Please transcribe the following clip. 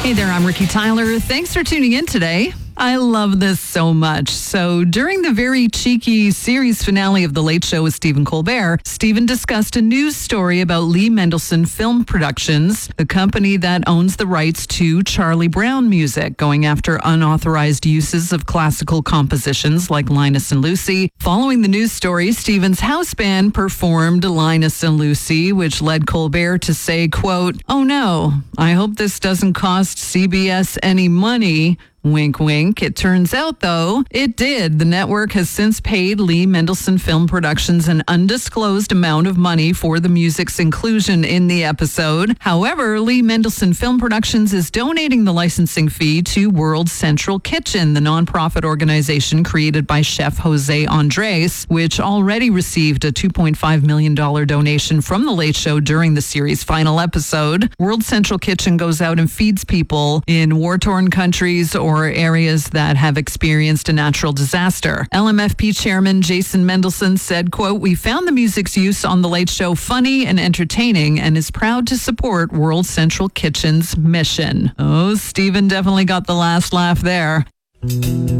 Hey there, I'm Ricky Tyler. Thanks for tuning in today. I love this so much. So during the very cheeky series finale of The Late Show with Stephen Colbert, Stephen discussed a news story about Lee Mendelsohn Film Productions, the company that owns the rights to Charlie Brown music, going after unauthorized uses of classical compositions like Linus and Lucy. Following the news story, Stephen's house band performed Linus and Lucy, which led Colbert to say, quote, "Oh no, I hope this doesn't cost CBS any money." Wink, wink. It turns out, though, it did. The network has since paid Lee Mendelsohn Film Productions an undisclosed amount of money for the music's inclusion in the episode. However, Lee Mendelsohn Film Productions is donating the licensing fee to World Central Kitchen, the nonprofit organization created by chef Jose Andres, which already received a $2.5 million donation from The Late Show during the series' final episode. World Central Kitchen goes out and feeds people in war-torn countries or areas that have experienced a natural disaster. LMFP chairman Jason Mendelsohn said, quote, "We found the music's use on The Late Show funny and entertaining and is proud to support World Central Kitchen's mission." Oh, Stephen definitely got the last laugh there.